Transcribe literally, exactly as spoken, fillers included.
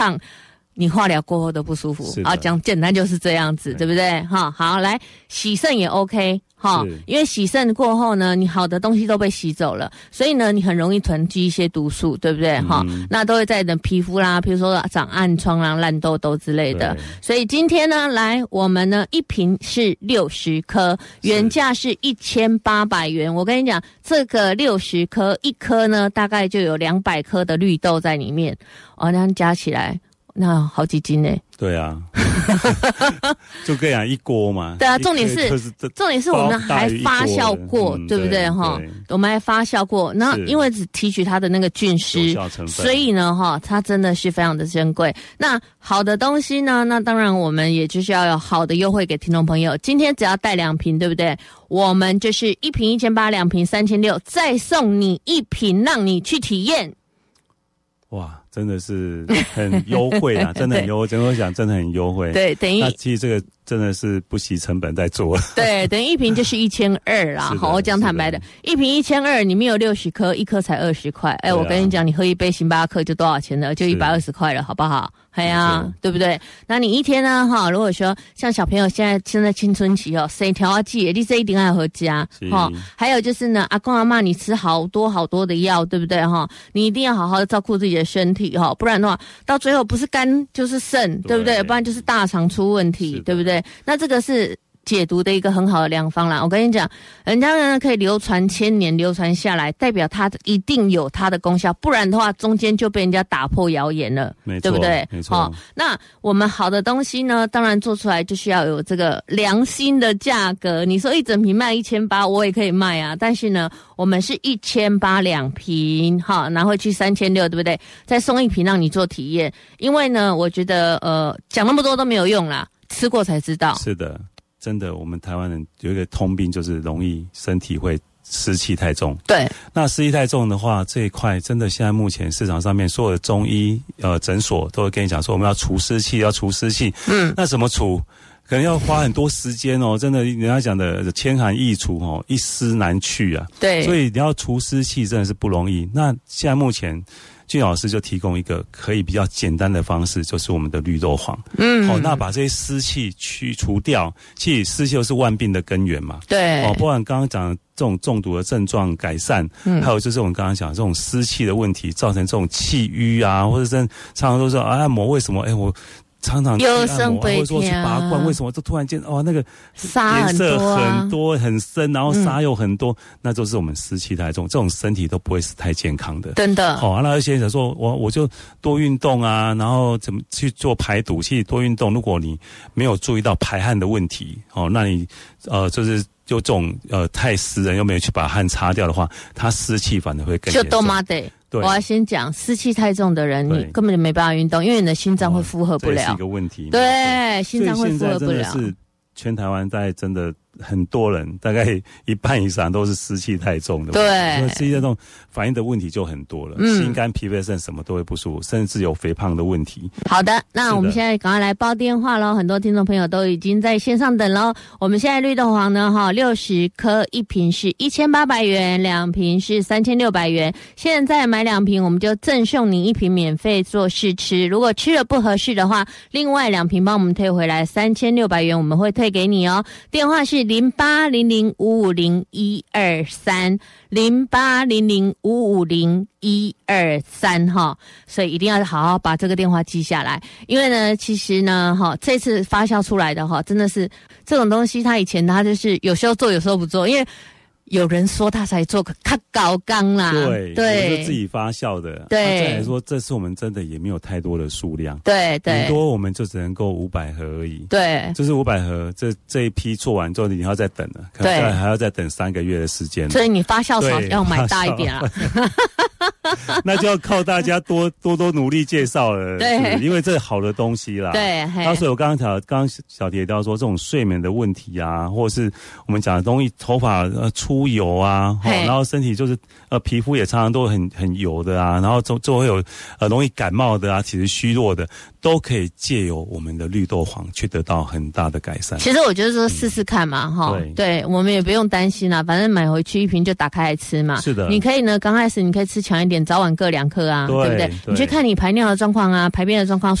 抗你化疗过后的不舒服啊，讲简单就是这样子，对不对？哈，好，来洗肾也 OK 哈，因为洗肾过后呢，你好的东西都被洗走了，所以呢，你很容易囤积一些毒素，对不对？哈、嗯，那都会在你的皮肤啦，比如说长暗疮啦、烂痘痘之类的。所以今天呢，来我们呢一瓶是六十颗，原价是一千八百元。我跟你讲，这个六十颗一颗呢，大概就有两百颗的绿豆在里面哦，那加起来。那好几斤呢、欸？ 对啊，就这样一锅嘛。 对啊，重点是重点是我们还发酵过，嗯、对不对哈？我们还发酵过，那因为只提取它的那个菌丝，所以呢哈，它真的是非常的珍贵。那好的东西呢，那当然我们也就是要有好的优惠给听众朋友。今天只要带两瓶，对不对？我们就是一瓶一千八，两瓶三千六，再送你一瓶，让你去体验。 哇，真的是很优惠啊！真的很优惠，整个讲真的很优惠。 对，等于那其实这个真的是不惜成本在做。 对，等于一瓶就是一千二啦。好，我讲坦白的，一瓶一千二，里面有六十颗，一颗才二十块。哎、欸啊，我跟你讲，你喝一杯星巴克就多少钱了？就一百二十块了，好不好？哎呀、啊，对不对？那你一天呢？哈，如果说像小朋友现在现在青春期哦，生调啊剂，你这一定要回家哈。还有就是呢，阿公阿嬷，你吃好多好多的药，对不对哈？你一定要好好的照顾自己的身体哈，不然的话，到最后不是肝就是肾，对不对？不然就是大肠出问题，对不对？那这个是解毒的一个很好的良方啦。我跟你讲，人家呢可以流传千年，流传下来，代表它一定有它的功效，不然的话中间就被人家打破谣言了，对不对？ 没错。 哦，那我们好的东西呢，当然做出来就需要有这个良心的价格。你说一整瓶卖一千八，我也可以卖啊，但是呢，我们是一千八两瓶，哈，拿回去三千六，对不对？再送一瓶让你做体验，因为呢，我觉得呃讲那么多都没有用啦，吃过才知道。 是的。真的，我们台湾人有一个通病，就是容易身体会湿气太重。对，那湿气太重的话，这一块真的现在目前市场上面所有的中医呃诊所都会跟你讲说，我们要除湿气，要除湿气。嗯，那怎么除？可能要花很多时间哦，真的，人家讲的千寒易除哦，一湿难去啊。对，所以你要除湿气真的是不容易。那现在目前。俊老师就提供一个可以比较简单的方式，就是我们的绿豆黄。嗯，好、哦，那把这些湿气去除掉，其实湿气又是万病的根源嘛。对，哦，不然刚刚讲的这种中毒的症状改善，嗯，还有就是我们刚刚讲的这种湿气的问题，造成这种气郁啊，或者是常常都说啊，按摩为什么？哎，我。常常去按摩，或者说去拔罐，为什么就突然间哦那个颜色很多很深，然后沙又很多，嗯、那就是我们湿气太重，这种身体都不会是太健康的。真的。好、哦，那有些人说我我就多运动啊，然后怎么去做排毒？其实多运动，如果你没有注意到排汗的问题，哦，那你呃就是就这种呃太湿人又没有去把汗擦掉的话，它湿气反而会更严重。就多妈的。我要先讲，湿气太重的人，你根本就没办法运动，因为你的心脏会负荷不了。这是一个问题。对，心脏会负荷不了。所以现在真的是全台湾在真的很多人，大概一半以上都是湿气太重的。对，所以湿气太重反映的问题就很多了，嗯、心肝脾肺肾什么都会不舒服，甚至有肥胖的问题。好的，那我们现在赶快来报电话咯，很多听众朋友都已经在线上等咯。我们现在绿豆黄呢，哈，六十颗一瓶是一千八百元，两瓶是三千六百元。现在买两瓶，我们就赠送你一瓶免费做试吃。如果吃了不合适的话，另外两瓶帮我们退回来三千六百元，我们会退给你哦。电话是零八零零五五零一二三零八零零五五零一二三哈，所以一定要好好把这个电话记下来，因为呢，其实呢，哈，这次发酵出来的哈，真的是这种东西，它以前它就是有时候做，有时候不做，因为。有人说他才做个较高纲啦，对对，就自己发酵的。对，再来说，这次我们真的也没有太多的数量，对对，很多我们就只能够五百盒而已。对，就是五百盒，这这一批做完之后，你要再等了，可能还要再等三个月的时间。所以你发酵少要买大一点啊。那就要靠大家多多多努力介绍了，对，因为这是好的东西啦。对，那所以我刚刚讲，刚刚小蝶提到说这种睡眠的问题啊，或者是我们讲的容易头发呃出油啊，然后身体就是呃皮肤也常常都很很油的啊，然后就就会有呃容易感冒的啊，其实虚弱的都可以借由我们的绿豆黄去得到很大的改善。其实我觉得说试试看嘛，哈、嗯，对，对我们也不用担心啦，反正买回去一瓶就打开来吃嘛。是的，你可以呢刚开始你可以吃强一点便，早晚各两克啊，对不对？ 对你去看你排尿的状况啊，排便的状况。